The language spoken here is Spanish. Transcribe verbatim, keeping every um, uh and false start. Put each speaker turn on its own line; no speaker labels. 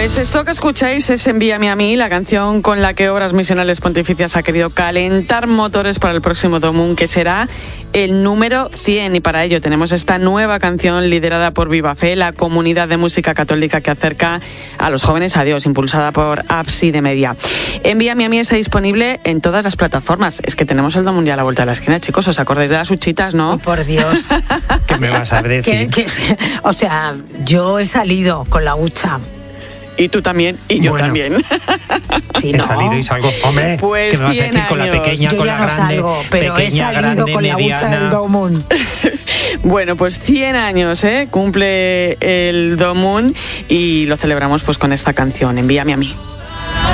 Pues esto que escucháis es Envíame a mí, la canción con la que Obras Misionales Pontificias ha querido calentar motores para el próximo Domún, que será el número cien. Y para ello tenemos esta nueva canción liderada por Viva Fe, la comunidad de música católica que acerca a los jóvenes a Dios, impulsada por Ábside Media. Envíame a mí está disponible en todas las plataformas. Es que tenemos el Domún ya a la vuelta de la esquina, chicos. ¿Os acordáis de las huchitas, no?
Oh, por Dios.
¿Qué me vas a decir?
que, que, o sea, yo he salido con la hucha.
Y tú también, y yo
bueno,
también.
Sí,
he
no.
salido y salgo. Hombre,
pues
¿qué me vas a decir
años.
con la pequeña,
yo
con
ya
la
no
grande?
salgo, pero
pequeña,
he salido
grande,
con la hucha
mediana.
del Domún.
Bueno, pues cien años, ¿eh? Cumple el Domún y lo celebramos pues con esta canción, Envíame a mí.